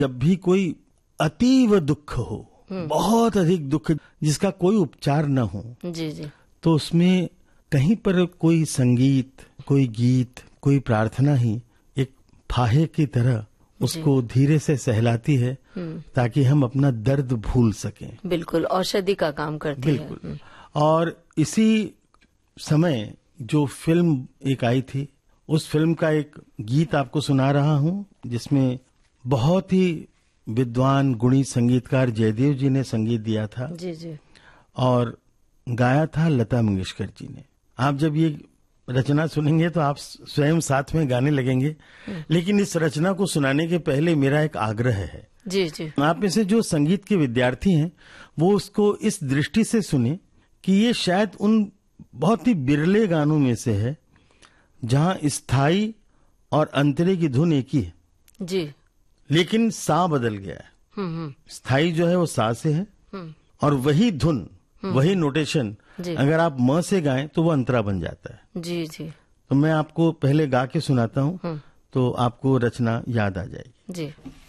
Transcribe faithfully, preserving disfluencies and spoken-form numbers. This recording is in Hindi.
जब भी कोई अतीव दुख हो, बहुत अधिक दुख जिसका कोई उपचार न हो, जी जी, तो उसमें कहीं पर कोई संगीत, कोई गीत, कोई प्रार्थना ही एक फाहे की तरह उसको धीरे से सहलाती है, ताकि हम अपना दर्द भूल सकें। बिल्कुल औषधि का काम करती है। बिल्कुल। और इसी समय जो फिल्म एक आई थी, उस फिल्म का एक गीत आपको सुना रहा हूं, जिसमें बहुत ही विद्वान गुणी संगीतकार जयदेव जी ने संगीत दिया था। जी जी, और गाया था लता मंगेशकर जी ने। आप जब ये रचना सुनेंगे तो आप स्वयं साथ में गाने लगेंगे, लेकिन इस रचना को सुनाने के पहले मेरा एक आग्रह है। जी जी, आप में से जो संगीत के विद्यार्थी हैं वो उसको इस दृष्टि से सुने कि ये शायद उन बहुत ही बिरले गानों में से है जहां स्थाई और अंतरे की धुन एक ही है, जी, लेकिन सा बदल गया है। हम्म हम्म, स्थाई जो है वो सा से है, और वही धुन, वही नोटेशन जी। अगर आप म से गाएं तो वो अंतरा बन जाता है। जी जी, तो मैं आपको पहले गा के सुनाता हूं, तो आपको रचना याद आ जाएगी। जी।